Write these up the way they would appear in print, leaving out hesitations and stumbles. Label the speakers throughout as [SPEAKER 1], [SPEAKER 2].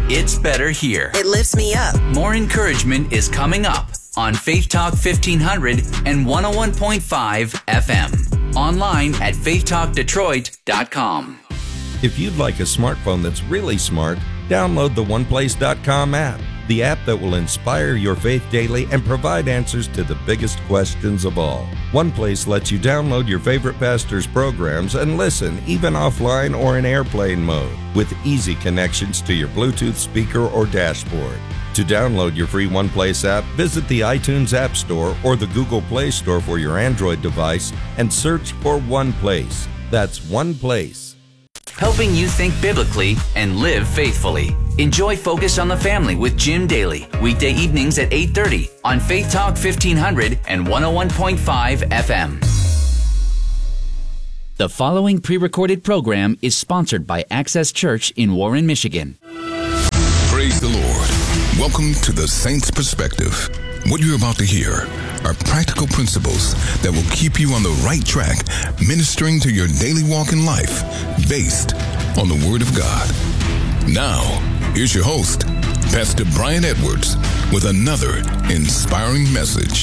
[SPEAKER 1] It's better here.
[SPEAKER 2] It lifts me up.
[SPEAKER 1] More encouragement is coming up on Faith Talk 1500 and 101.5 FM. Online at faithtalkdetroit.com.
[SPEAKER 3] If you'd like a smartphone that's really smart, download the OnePlace.com app, the app that will inspire your faith daily and provide answers to the biggest questions of all. OnePlace lets you download your favorite pastor's programs and listen even offline or in airplane mode with easy connections to your Bluetooth speaker or dashboard. To download your free OnePlace app, visit the iTunes App Store or the Google Play Store for your Android device and search for OnePlace. That's OnePlace.
[SPEAKER 1] Helping you think biblically and live faithfully. Enjoy Focus on the Family with Jim Daly, weekday evenings at 8:30 on Faith Talk 1500 and 101.5 FM. The following pre-recorded program is sponsored by Access Church in Warren, Michigan.
[SPEAKER 4] Praise the Lord. Welcome to the Saints Perspective. What you're about to hear are practical principles that will keep you on the right track, ministering to your daily walk in life, based on the Word of God. Now, here's your host, Pastor Brian Edwards, with another inspiring message.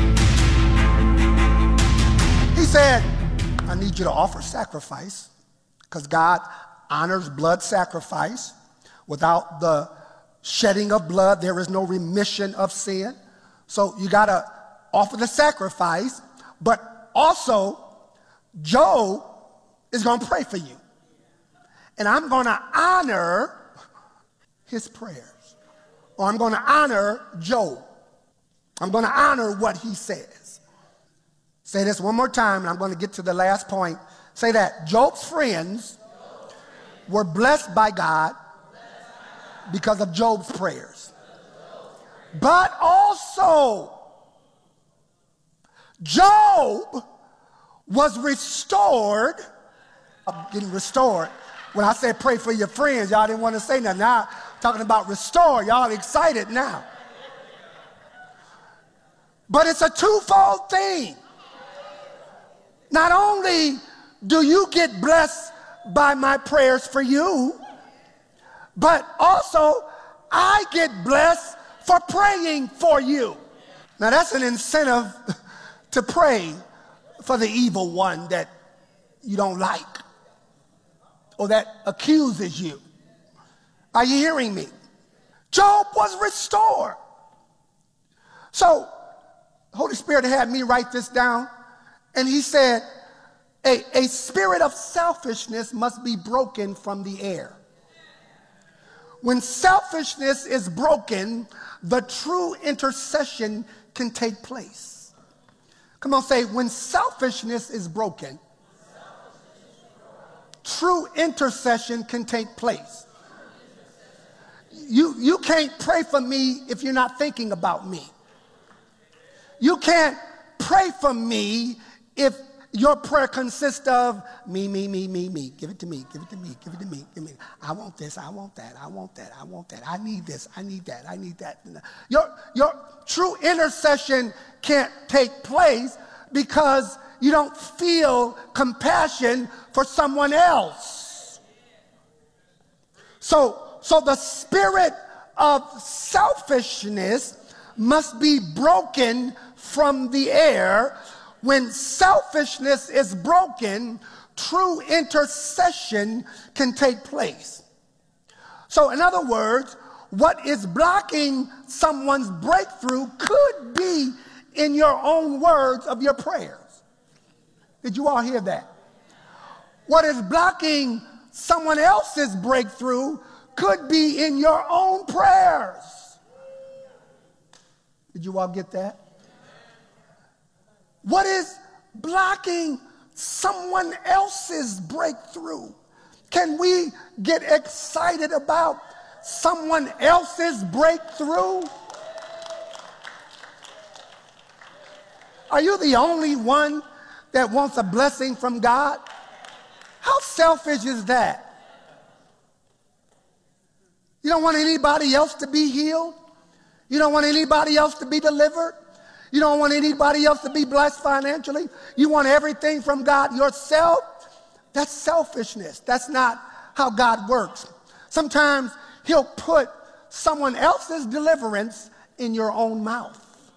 [SPEAKER 5] He said, I need you to offer sacrifice, because God honors blood sacrifice. Without the shedding of blood, there is no remission of sin. So you got to offer the sacrifice, but also Job is going to pray for you. And I'm going to honor his prayers. Or I'm going to honor Job. I'm going to honor what he says. Say this one more time, and I'm going to get to the last point. Say that Job's friends were blessed by God because of Job's prayers. But also, Job was restored. I'm getting restored. When I said pray for your friends, y'all didn't want to say nothing. Now, talking about restore, y'all excited now. But it's a twofold thing. Not only do you get blessed by my prayers for you, but also I get blessed for praying for you. Now that's an incentive to pray for the evil one that you don't like or that accuses you. Are you hearing me? Job was restored. So Holy Spirit had me write this down, and he said, a spirit of selfishness must be broken from the air. When selfishness is broken, the true intercession can take place. Come on, say, when selfishness is broken, true intercession can take place. You can't pray for me if you're not thinking about me. You can't pray for me if your prayer consists of me. Give it to me, give it to me, give it to me, give me. I want this, I want that, I want that, I want that. I need this, I need that, I need that. Your true intercession can't take place because you don't feel compassion for someone else. So the spirit of selfishness must be broken from the air. When selfishness is broken, true intercession can take place. So in other words, what is blocking someone's breakthrough could be in your own words of your prayers. Did you all hear that? What is blocking someone else's breakthrough could be in your own prayers. Did you all get that? What is blocking someone else's breakthrough? Can we get excited about someone else's breakthrough? Are you the only one that wants a blessing from God? How selfish is that? You don't want anybody else to be healed? You don't want anybody else to be delivered? You don't want anybody else to be blessed financially? You want everything from God yourself? That's selfishness. That's not how God works. Sometimes he'll put someone else's deliverance in your own mouth.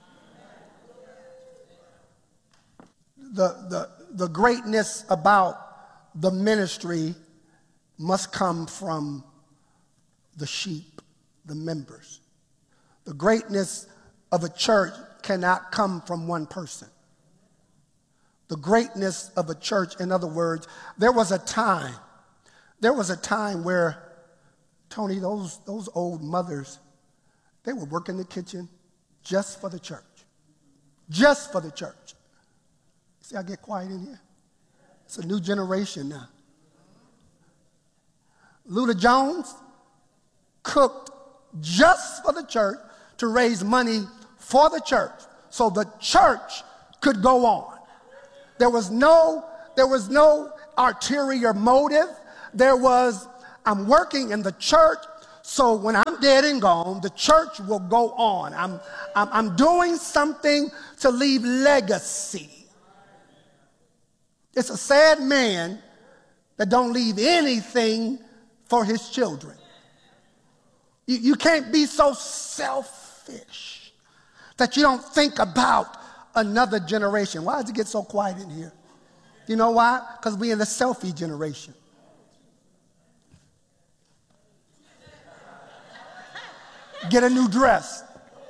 [SPEAKER 5] The greatness about the ministry must come from the sheep, the members. The greatness of a church cannot come from one person. The greatness of a church, in other words, there was a time where, Tony, those old mothers, they would work in the kitchen just for the church. Just for the church. See, I get quiet in here. It's a new generation now. Luther Jones cooked just for the church to raise money for the church so the church could go on. There was no ulterior motive. There was, I'm working in the church, so when I'm dead and gone, the church will go on. I'm doing something to leave legacy. It's a sad man that don't leave anything for his children. You can't be so selfish that you don't think about another generation. Why does it get so quiet in here? You know why? Because we're in the selfie generation. Get a new dress.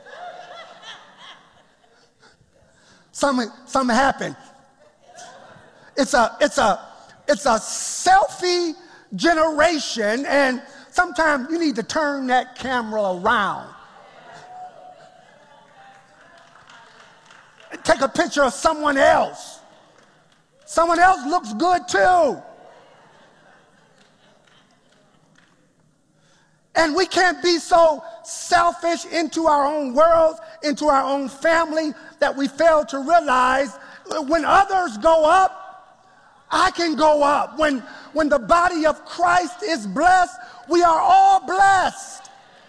[SPEAKER 5] Something happened. It's a selfie generation, and sometimes you need to turn that camera around. Take a picture of someone else. Someone else looks good too. And we can't be so selfish into our own world, into our own family, that we fail to realize when others go up, I can go up. When the body of Christ is blessed, we are all blessed.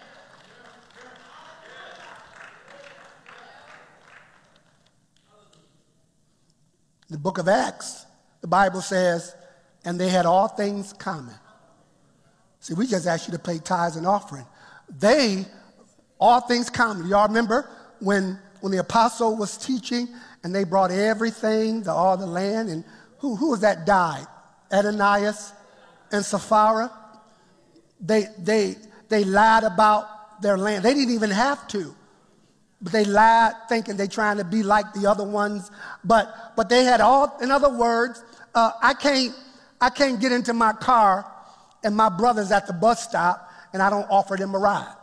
[SPEAKER 5] The book of Acts, the Bible says, and they had all things common. See, we just asked you to pay tithes and offering. All things common. Y'all remember when the apostle was teaching and they brought everything, all the land, and who was that died? Ananias and Sapphira. They lied about their land. They didn't even have to. But they lied thinking they're trying to be like the other ones. But they had all, in other words, I can't get into my car and my brother's at the bus stop and I don't offer them a ride.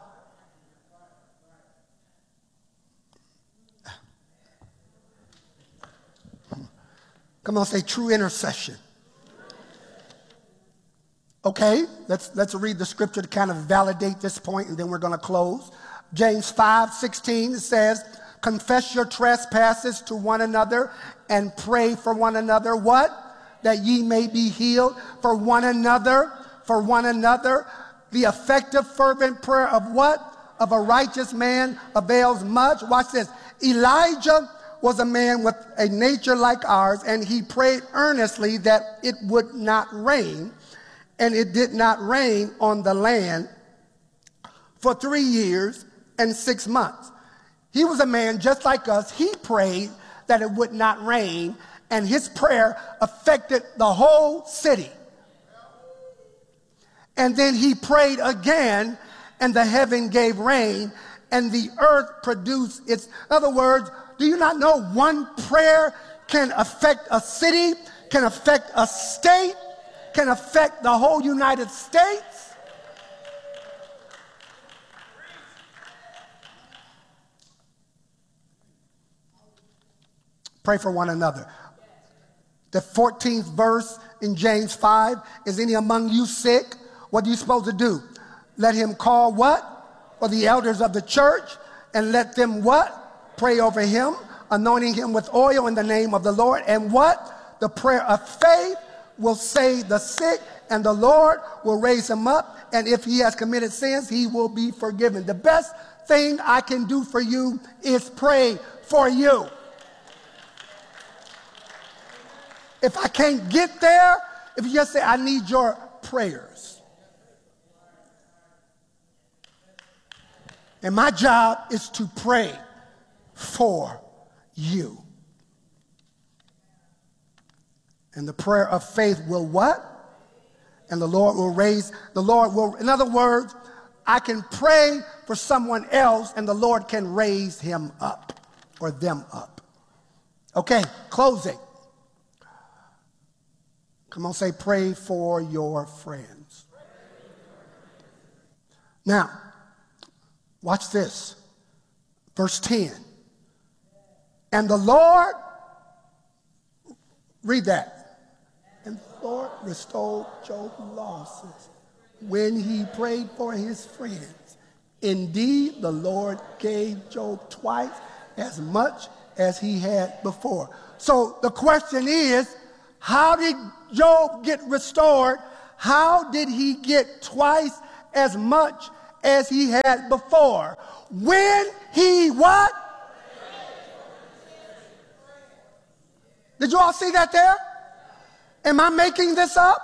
[SPEAKER 5] Come on, say true intercession. Okay, let's read the scripture to kind of validate this point, and then we're going to close. James 5:16 says, confess your trespasses to one another and pray for one another. What? That ye may be healed. For one another. The effective fervent prayer of what? Of a righteous man avails much. Watch this. Elijah was a man with a nature like ours, and he prayed earnestly that it would not rain. And it did not rain on the land for 3 years and 6 months. He was a man just like us. He prayed that it would not rain, and his prayer affected the whole city. And then he prayed again, and the heaven gave rain, and the earth produced its. In other words, do you not know one prayer can affect a city, can affect a state, can affect the whole United States? Pray for one another. The 14th verse in James 5, is any among you sick? What are you supposed to do? Let him call what? For the elders of the church, and let them what? Pray over him, anointing him with oil in the name of the Lord. And what? The prayer of faith will save the sick, and the Lord will raise him up. And if he has committed sins, he will be forgiven. The best thing I can do for you is pray for you. If I can't get there, if you just say, I need your prayers. And my job is to pray for you. And the prayer of faith will what? And the Lord will in other words, I can pray for someone else and the Lord can raise him up or them up. Okay, closing. Come on, say pray for your friends. Now, watch this. Verse 10. And the Lord, read that. And the Lord restored Job's losses when he prayed for his friends. Indeed, the Lord gave Job twice as much as he had before. So the question is, how did Job get restored? How did he get twice as much as he had before? When he what? Did you all see that there? Am I making this up?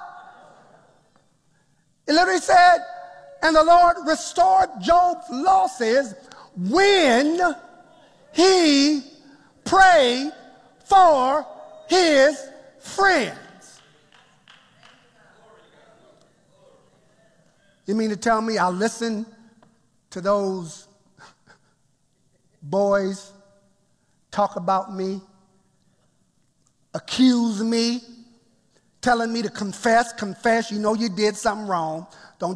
[SPEAKER 5] It literally said, and the Lord restored Job's losses when he prayed for his friends. You mean to tell me I listened to those boys talk about me, accuse me, telling me to confess, you know you did something wrong.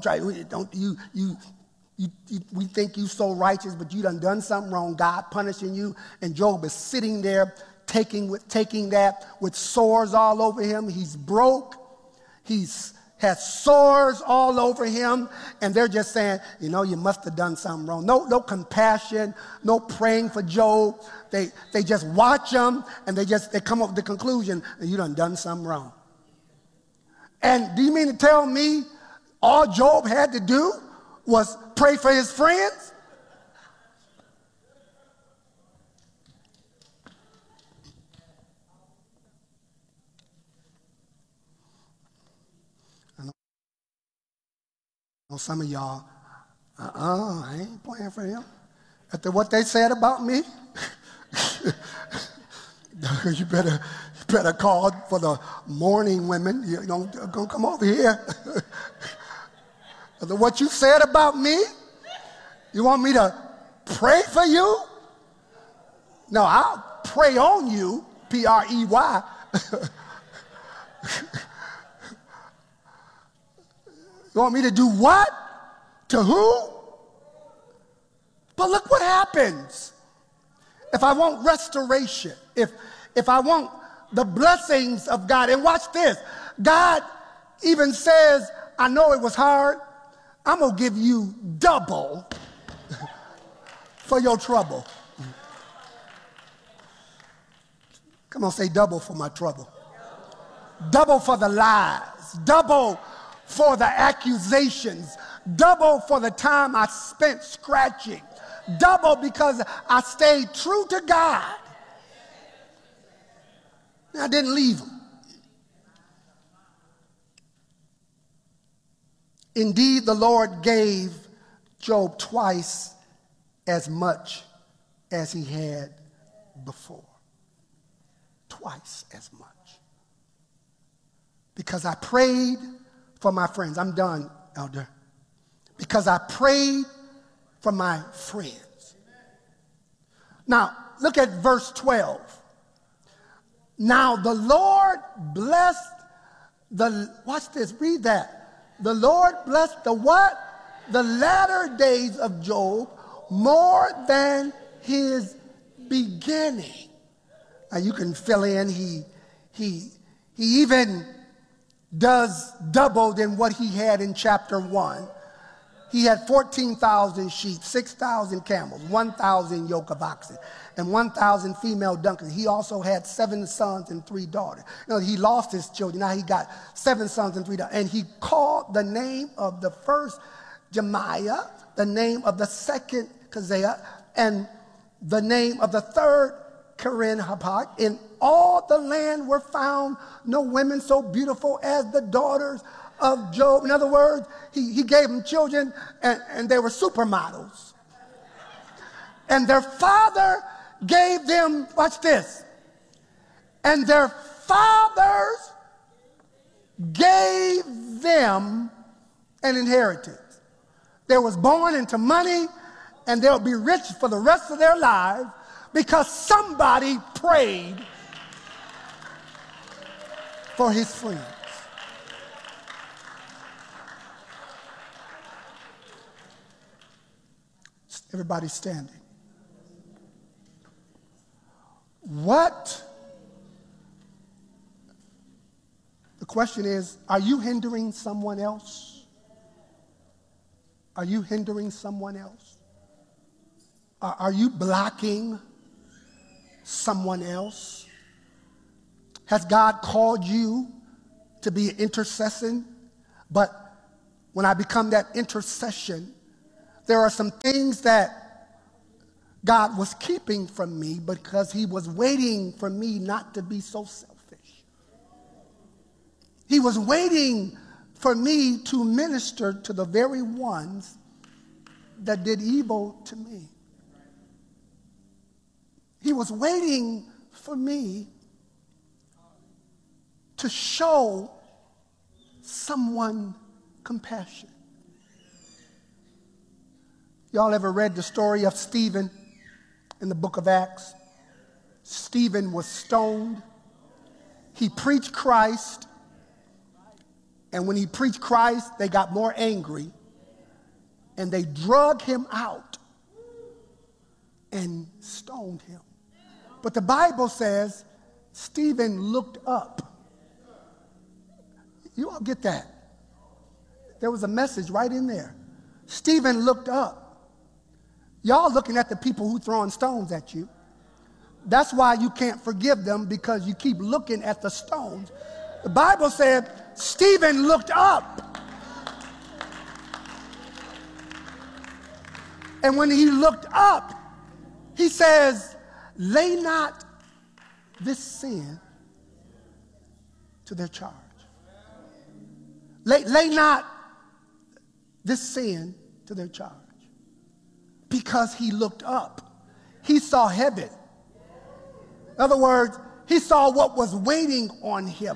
[SPEAKER 5] We think you so righteous, but you done something wrong. God punishing you. And Job is sitting there taking that with sores all over him. He's broke. He's has sores all over him. And they're just saying, you know, you must have done something wrong. No compassion, no praying for Job. They just watch him and they come up with the conclusion that you done something wrong. And do you mean to tell me all Job had to do was pray for his friends? I know some of y'all, I ain't praying for him. After what they said about me, you better call for the mourning women. You don't come over here. What you said about me, you want me to pray for you? No, I'll pray on you, P-R-E-Y. You want me to do what? To who? But look what happens. If I want restoration, if I want the blessings of God, and watch this, God even says, I know it was hard, I'm going to give you double for your trouble. Come on, say double for my trouble. Double for the lies. Double for the accusations. Double for the time I spent scratching. Double because I stayed true to God. I didn't leave him. Indeed, the Lord gave Job twice as much as he had before. Twice as much. Because I prayed for my friends. I'm done, Elder. Because I prayed for my friends. Now, look at verse 12. Now the Lord blessed watch this, read that. The Lord blessed the what? The latter days of Job more than his beginning. Now you can fill in, he even does double than what he had in chapter 1. He had 14,000 sheep, 6,000 camels, 1,000 yoke of oxen, and 1,000 female donkeys. He also had 7 sons and 3 daughters. You know, he lost his children. Now he got 7 sons and 3 daughters. And he called the name of the first Jemiah, the name of the second Keziah, and the name of the third Keren-Happuch. In all the land were found no women so beautiful as the daughters of Job. In other words, he gave them children and they were supermodels. And their father gave them, watch this, and their fathers gave them an inheritance. They was born into money, and they'll be rich for the rest of their lives because somebody prayed for his friends. Everybody standing. What? The question is, are you hindering someone else? Are you hindering someone else? Are you blocking someone else? Has God called you to be an intercession? But when I become that intercession, there are some things that God was keeping from me because he was waiting for me not to be so selfish. He was waiting for me to minister to the very ones that did evil to me. He was waiting for me to show someone compassion. Y'all ever read the story of Stephen in the book of Acts? Stephen was stoned. He preached Christ. And when he preached Christ, they got more angry. And they drug him out and stoned him. But the Bible says Stephen looked up. You all get that? There was a message right in there. Stephen looked up. Y'all looking at the people who throwing stones at you. That's why you can't forgive them, because you keep looking at the stones. The Bible said Stephen looked up. And when he looked up, he says, lay not this sin to their charge. Lay not this sin to their charge. Because he looked up. He saw heaven. In other words, he saw what was waiting on him.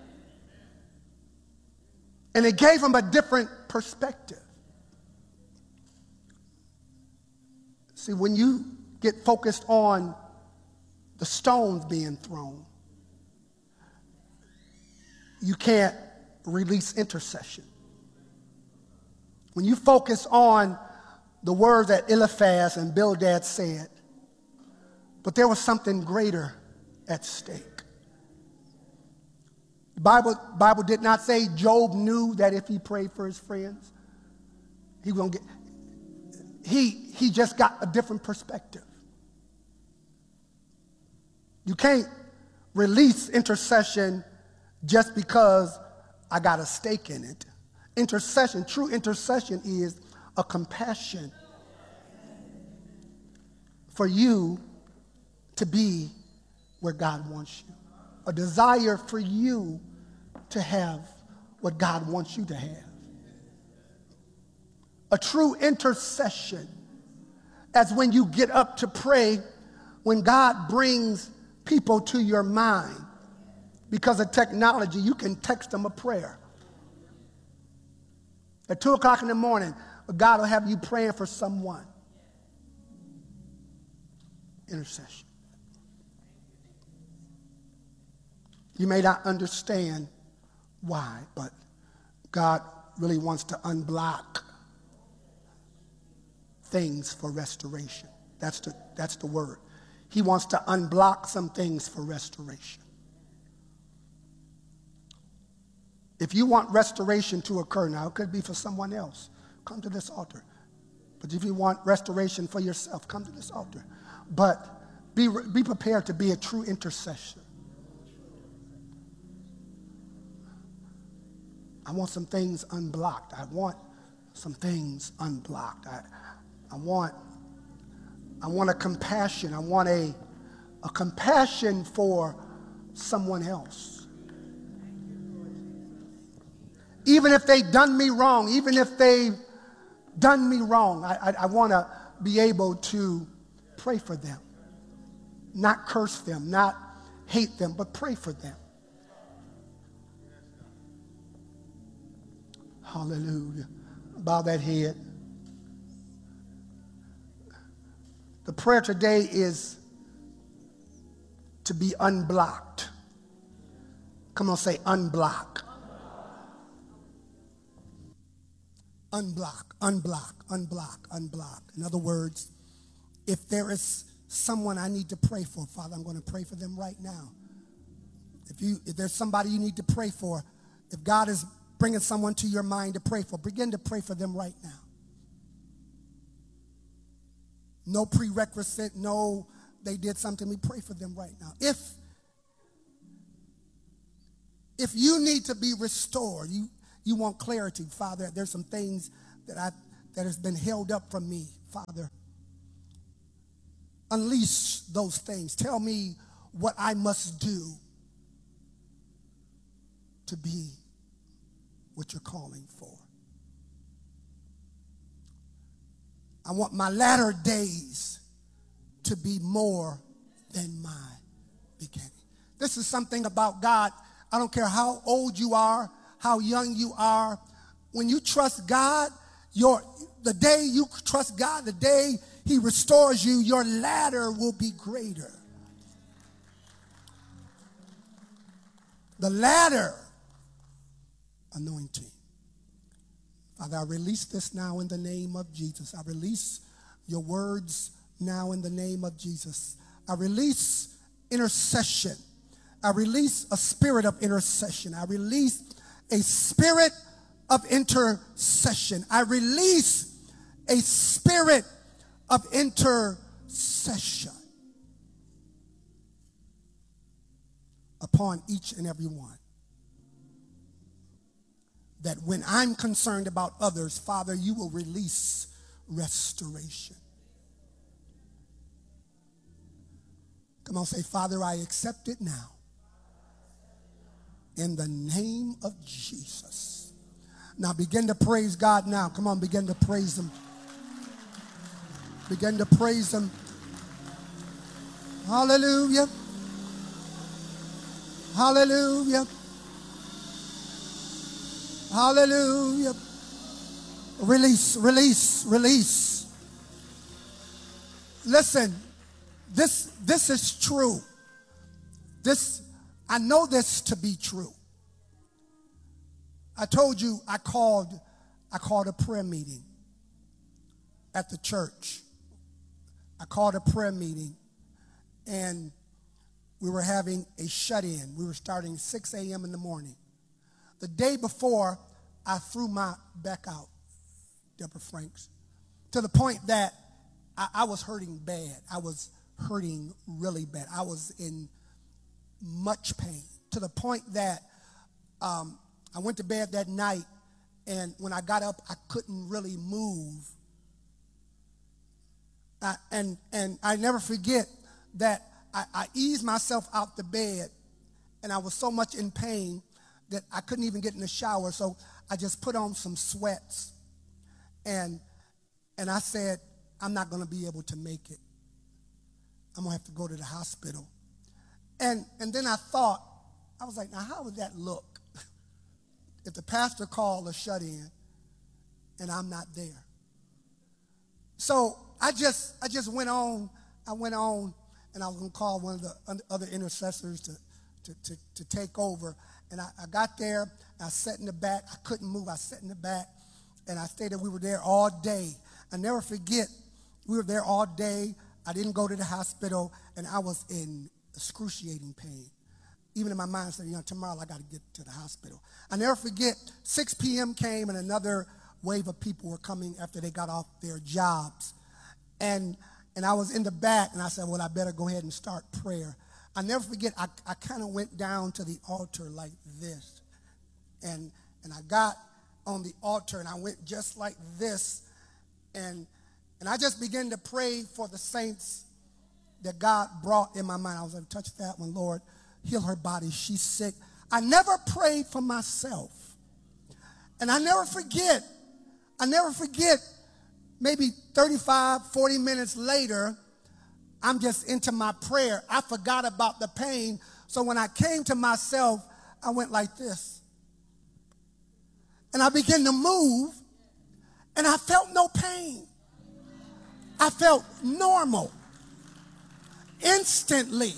[SPEAKER 5] And it gave him a different perspective. See, when you get focused on the stones being thrown, you can't release intercession. When you focus on the words that Eliphaz and Bildad said, but there was something greater at stake. The Bible did not say Job knew that if he prayed for his friends, he was going to get. He just got a different perspective. You can't release intercession just because I got a stake in it. Intercession, true intercession, is a compassion for you to be where God wants you. A desire for you to have what God wants you to have. A true intercession, as when you get up to pray, when God brings people to your mind. Because of technology, you can text them a prayer. At 2 o'clock in the morning, God will have you praying for someone. Intercession. You may not understand why, but God really wants to unblock things for restoration. That's the word. He wants to unblock some things for restoration. If you want restoration to occur now, it could be for someone else. Come to this altar. But if you want restoration for yourself, come to this altar. But be prepared to be a true intercessor. I want some things unblocked. I want some things unblocked. I want a compassion. I want a compassion for someone else. Even if they've done me wrong, I want to be able to pray for them. Not curse them, not hate them, but pray for them. Hallelujah. Bow that head. The prayer today is to be unblocked. Come on, say unblock. Unblock, unblock, unblock, unblock. In other words, if there is someone I need to pray for, Father, I'm going to pray for them right now. If there's somebody you need to pray for, if God is bringing someone to your mind to pray for, begin to pray for them right now. No prerequisite, no, they did something. We pray for them right now. If you need to be restored, you want clarity, Father, there's some things that has been held up from me, Father. Unleash those things. Tell me what I must do to be what you're calling for. I want my latter days to be more than my beginning. This is something about God. I don't care how old you are, how young you are. When you trust God, the day you trust God, the day he restores you, your ladder will be greater. The ladder anointing. Father, I release this now in the name of Jesus. I release your words now in the name of Jesus. I release intercession. I release a spirit of intercession. I release a spirit of intercession. I release a spirit of intercession upon each and every one. That when I'm concerned about others, Father, you will release restoration. Come on, say, Father, I accept it now. In the name of Jesus. Now begin to praise God now. Come on, begin to praise him. Begin to praise him. Hallelujah. Hallelujah. Hallelujah. Release, release, release. Listen, this is true. I know this to be true. I told you I called a prayer meeting at the church. I called a prayer meeting, and we were having a shut-in. We were starting 6 a.m. in the morning. The day before, I threw my back out, Deborah Franks, to the point that I was hurting bad. I was hurting really bad. I was in much pain, to the point that I went to bed that night, and when I got up, I couldn't really move. And I never forget that I eased myself out the bed, and I was so much in pain that I couldn't even get in the shower, so I just put on some sweats, and I said, I'm not going to be able to make it. I'm going to have to go to the hospital. And then I thought, I was like, now how would that look if the pastor called a shut-in and I'm not there? So I just went on. I went on, and I was going to call one of the other intercessors to take over. And I got there. I sat in the back. I couldn't move. I sat in the back, and I stayed there. We were there all day. I never forget, we were there all day. I didn't go to the hospital, and I was in excruciating pain. Even in my mind, I said, tomorrow I got to get to the hospital. I never forget, 6 p.m. came, and another wave of people were coming after they got off their jobs. And I was in the back, and I said, well, I better go ahead and start prayer. I never forget, I kind of went down to the altar like this. And I got on the altar, and I went just like this. And I just began to pray for the saints that God brought in my mind. I was like, touch that one, Lord. Heal her body. She's sick. I never prayed for myself. And I never forget, maybe 35, 40 minutes later, I'm just into my prayer. I forgot about the pain. So when I came to myself, I went like this. And I began to move, and I felt no pain. I felt normal. Instantly.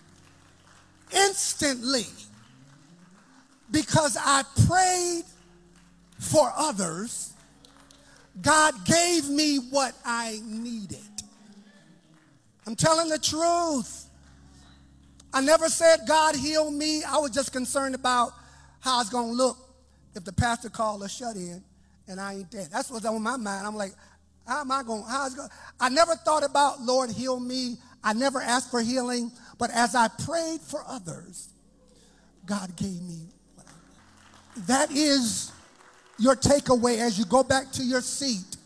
[SPEAKER 5] Because I prayed for others, God gave me what I needed. I'm telling the truth. I never said, God heal me. I was just concerned about how it's going to look if the pastor called a shut-in and I ain't dead. That's what's on my mind. I'm like, I never thought about, Lord, heal me. I never asked for healing. But as I prayed for others, God gave me what I needed. That is your takeaway as you go back to your seat.